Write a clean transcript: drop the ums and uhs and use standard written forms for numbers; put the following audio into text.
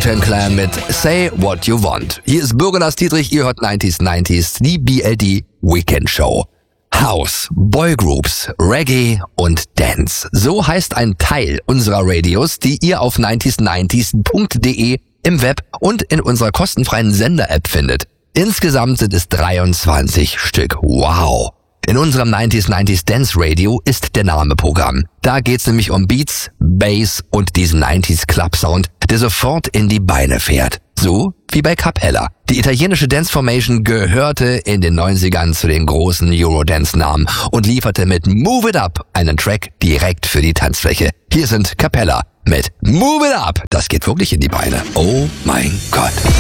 Wu-Tang Clan mit Say What You Want. Hier ist Bürger Lars Dietrich, ihr hört 90s, die BLD Weekend Show. House, Boygroups, Reggae und Dance. So heißt ein Teil unserer Radios, die ihr auf 90s90s.de im Web und in unserer kostenfreien Sender-App findet. Insgesamt sind es 23 Stück. Wow! In unserem 90s Dance Radio ist der Name Programm. Da geht's nämlich um Beats, Bass und diesen 90s Club Sound, der sofort in die Beine fährt. So wie bei Capella. Die italienische Dance Formation gehörte in den 90ern zu den großen Eurodance-Namen und lieferte mit Move It Up einen Track direkt für die Tanzfläche. Hier sind Capella mit Move It Up. Das geht wirklich in die Beine. Oh mein Gott.